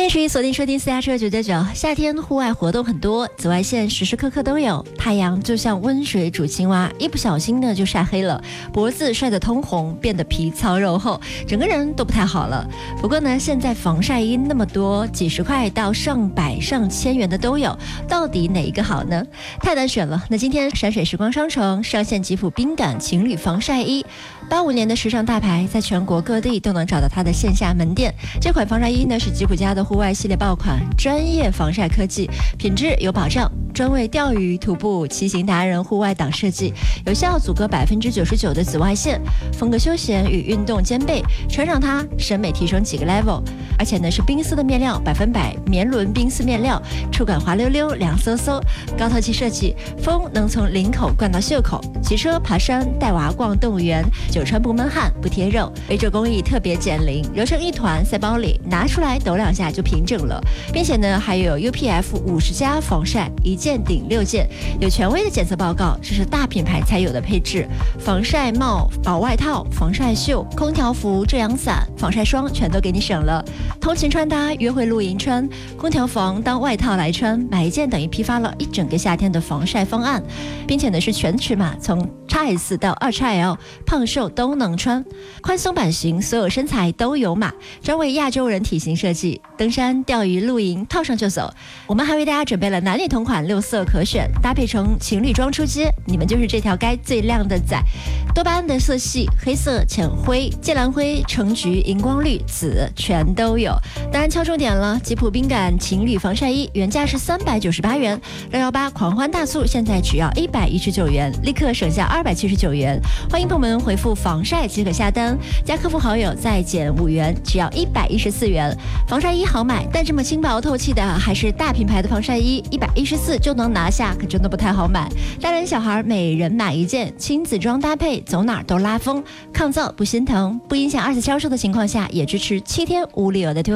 欢迎锁定收听私家车999。夏天户外活动很多，紫外线时时刻刻都有，太阳就像温水煮青蛙，一不小心呢就晒黑了，脖子晒得通红，变得皮糙肉厚，整个人都不太好了。不过呢，现在防晒衣那么多，几十块到上百上千元的都有，到底哪一个好呢？太难选了。那今天山水时光商城上线吉普冰感情侣防晒衣，85年的时尚大牌，在全国各地都能找到它的线下门店。这款防晒衣呢是吉普家的户外系列爆款，专业防晒科技，品质有保障，专为钓鱼、徒步、骑行达人户外党设计，有效阻隔99%的紫外线，风格休闲与运动兼备，穿上它审美提升几个 level。而且呢是冰丝的面料，100%棉纶冰丝面料，触感滑溜溜、凉飕飕，高透气设计，风能从领口灌到袖口，骑车、爬山、带娃逛动物园，久穿不闷汗、不贴肉。微褶工艺特别减龄，揉成一团塞包里，拿出来抖2下就平整了，并且呢还有 UPF 50+防晒，1件顶6件，有权威的检测报告，这是大品牌才有的配置。防晒帽、薄外套、防晒袖、空调服、遮阳伞、防晒霜全都给你省了。通勤穿搭、约会露营穿，空调房当外套来穿，买一件等于批发了一整个夏天的防晒方案，并且呢是全尺码，从 XS 到2XL， 胖瘦都能穿，宽松版型，所有身材都有码，专为亚洲人体型设计，登山、钓鱼、露营套上就走。我们还为大家准备了男女同款6色可选，搭配成情侣装出街，你们就是这条街最亮的仔。多巴胺的色系，黑色、浅灰、芥蓝灰、橙橘、荧光绿、紫全都有。当然敲重点了，吉普冰感情侣防晒衣原价是398元，618狂欢大促，现在只要119元，立刻省下279元。欢迎朋友们回复防晒即可下单，加客服好友再减5元，只要114元。防晒衣好买，但这么轻薄透气的还是大品牌的防晒衣，114就能拿下，可真的不太好买。大人小孩每人买一件，亲子装搭配，走哪儿都拉风，抗噪不心疼，不影响2次销售的情况下，也支持7天无理由的退